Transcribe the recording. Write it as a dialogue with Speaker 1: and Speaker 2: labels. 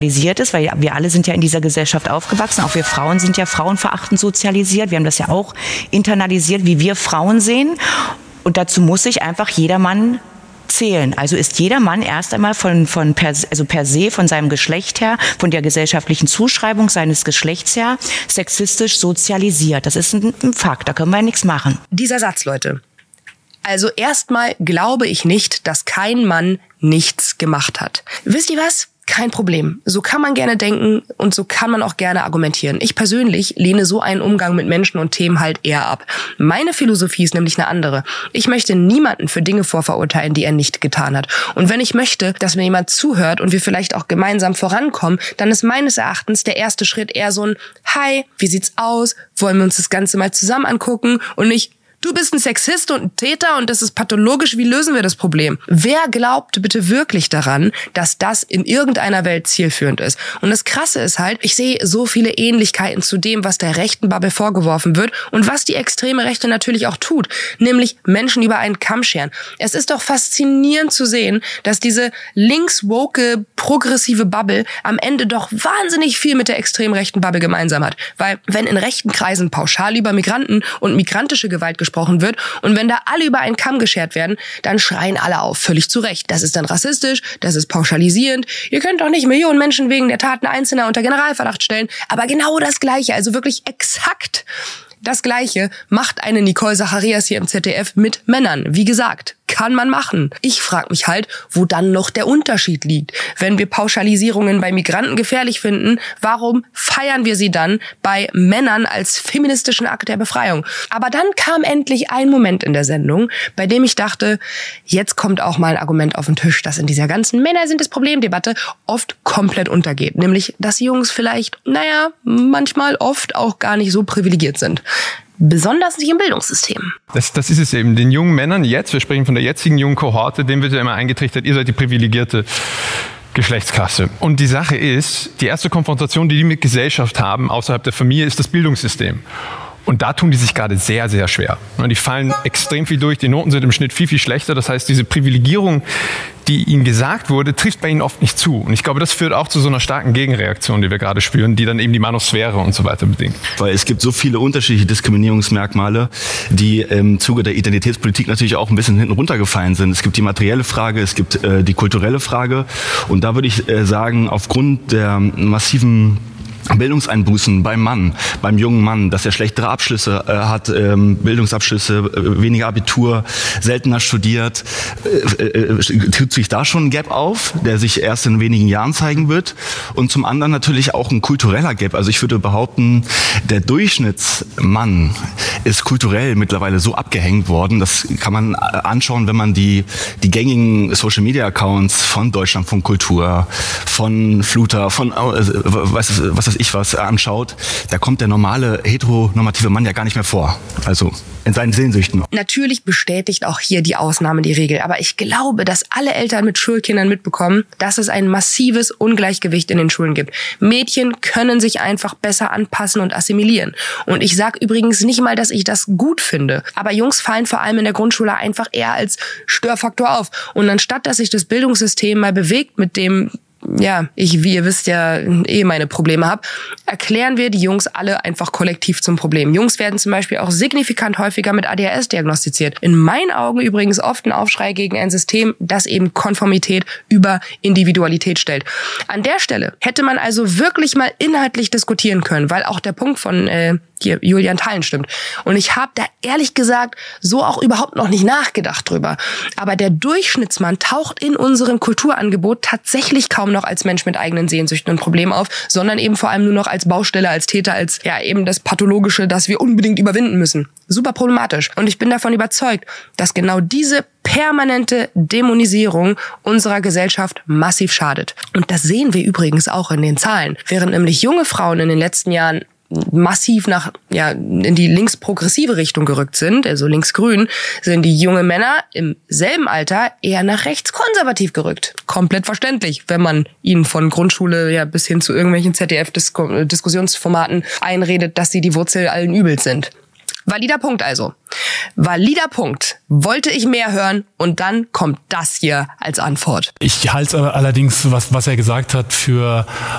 Speaker 1: ist, weil wir alle sind ja in dieser Gesellschaft aufgewachsen, auch wir Frauen sind ja frauenverachtend sozialisiert, wir haben das ja auch internalisiert, wie wir Frauen sehen und dazu muss sich einfach jeder Mann zählen. Also ist jeder Mann erst einmal per se von seinem Geschlecht her, von der gesellschaftlichen Zuschreibung seines Geschlechts her, sexistisch sozialisiert. Das ist ein Fakt, da können wir ja nichts machen.
Speaker 2: Dieser Satz, Leute. Also erstmal glaube ich nicht, dass kein Mann nichts gemacht hat. Wisst ihr was? Kein Problem. So kann man gerne denken und so kann man auch gerne argumentieren. Ich persönlich lehne so einen Umgang mit Menschen und Themen halt eher ab. Meine Philosophie ist nämlich eine andere. Ich möchte niemanden für Dinge vorverurteilen, die er nicht getan hat. Und wenn ich möchte, dass mir jemand zuhört und wir vielleicht auch gemeinsam vorankommen, dann ist meines Erachtens der erste Schritt eher so ein Hi, wie sieht's aus? Wollen wir uns das Ganze mal zusammen angucken? Und nicht du bist ein Sexist und ein Täter und das ist pathologisch, wie lösen wir das Problem? Wer glaubt bitte wirklich daran, dass das in irgendeiner Welt zielführend ist? Und das Krasse ist halt, ich sehe so viele Ähnlichkeiten zu dem, was der rechten Bubble vorgeworfen wird und was die extreme Rechte natürlich auch tut, nämlich Menschen über einen Kamm scheren. Es ist doch faszinierend zu sehen, dass diese links-woke, progressive Bubble am Ende doch wahnsinnig viel mit der extrem rechten Bubble gemeinsam hat. Weil wenn in rechten Kreisen pauschal über Migranten und migrantische Gewalt gesprochen wird und wenn da alle über einen Kamm geschert werden, dann schreien alle auf, völlig zu Recht. Das ist dann rassistisch, das ist pauschalisierend. Ihr könnt doch nicht Millionen Menschen wegen der Taten Einzelner unter Generalverdacht stellen, aber genau das Gleiche, also wirklich exakt das Gleiche macht eine Nicole Zacharias hier im ZDF mit Männern. Wie gesagt, kann man machen. Ich frage mich halt, wo dann noch der Unterschied liegt. Wenn wir Pauschalisierungen bei Migranten gefährlich finden, warum feiern wir sie dann bei Männern als feministischen Akt der Befreiung? Aber dann kam endlich ein Moment in der Sendung, bei dem ich dachte, jetzt kommt auch mal ein Argument auf den Tisch, das in dieser ganzen Männer sind das Problem-Debatte oft komplett untergeht. Nämlich, dass Jungs vielleicht, manchmal oft auch gar nicht so privilegiert sind. Besonders nicht im Bildungssystem.
Speaker 3: Das ist es eben. Den jungen Männern jetzt, wir sprechen von der jetzigen jungen Kohorte, denen wird ja immer eingetrichtert, ihr seid die privilegierte Geschlechtsklasse. Und die Sache ist, die erste Konfrontation, die mit Gesellschaft haben, außerhalb der Familie, ist das Bildungssystem. Und da tun die sich gerade sehr, sehr schwer. Die fallen extrem viel durch, die Noten sind im Schnitt viel, viel schlechter. Das heißt, diese Privilegierung, die ihnen gesagt wurde, trifft bei ihnen oft nicht zu. Und ich glaube, das führt auch zu so einer starken Gegenreaktion, die wir gerade spüren, die dann eben die Manosphäre und so weiter bedingt.
Speaker 4: Weil es gibt so viele unterschiedliche Diskriminierungsmerkmale, die im Zuge der Identitätspolitik natürlich auch ein bisschen hinten runtergefallen sind. Es gibt die materielle Frage, es gibt die kulturelle Frage. Und da würde ich sagen, aufgrund der massiven Bildungseinbußen beim Mann, beim jungen Mann, dass er schlechtere Abschlüsse hat, Bildungsabschlüsse, weniger Abitur, seltener studiert, tut sich da schon ein Gap auf, der sich erst in wenigen Jahren zeigen wird. Und zum anderen natürlich auch ein kultureller Gap. Also ich würde behaupten, der Durchschnittsmann ist kulturell mittlerweile so abgehängt worden. Das kann man anschauen, wenn man die gängigen Social-Media-Accounts von Deutschlandfunk Kultur, von Fluter, von was weiß ich was anschaut, da kommt der normale heteronormative Mann ja gar nicht mehr vor. Also in seinen Sehnsüchten.
Speaker 2: Natürlich bestätigt auch hier die Ausnahme die Regel, aber ich glaube, dass alle Eltern mit Schulkindern mitbekommen, dass es ein massives Ungleichgewicht in den Schulen gibt. Mädchen können sich einfach besser anpassen und assimilieren. Und ich sage übrigens nicht mal, dass ich das gut finde, aber Jungs fallen vor allem in der Grundschule einfach eher als Störfaktor auf. Und anstatt, dass sich das Bildungssystem mal bewegt mit dem ich, wie ihr wisst, ja meine Probleme habe, erklären wir die Jungs alle einfach kollektiv zum Problem. Jungs werden zum Beispiel auch signifikant häufiger mit ADHS diagnostiziert. In meinen Augen übrigens oft ein Aufschrei gegen ein System, das eben Konformität über Individualität stellt. An der Stelle hätte man also wirklich mal inhaltlich diskutieren können, weil auch der Punkt von Julian Thallen stimmt. Und ich habe da ehrlich gesagt so auch überhaupt noch nicht nachgedacht drüber. Aber der Durchschnittsmann taucht in unserem Kulturangebot tatsächlich kaum noch als Mensch mit eigenen Sehnsüchten und Problemen auf, sondern eben vor allem nur noch als Baustelle, als Täter, als eben das Pathologische, das wir unbedingt überwinden müssen. Super problematisch. Und ich bin davon überzeugt, dass genau diese permanente Dämonisierung unserer Gesellschaft massiv schadet. Und das sehen wir übrigens auch in den Zahlen. Während nämlich junge Frauen in den letzten Jahren massiv in die linksprogressive Richtung gerückt sind, also linksgrün, sind die jungen Männer im selben Alter eher nach rechtskonservativ gerückt. Komplett verständlich, wenn man ihnen von Grundschule bis hin zu irgendwelchen ZDF-Diskussionsformaten einredet, dass sie die Wurzel allen Übels sind. Valider Punkt also. Valider Punkt. Wollte ich mehr hören und dann kommt das hier als Antwort.
Speaker 5: Ich halte allerdings, was er gesagt hat, für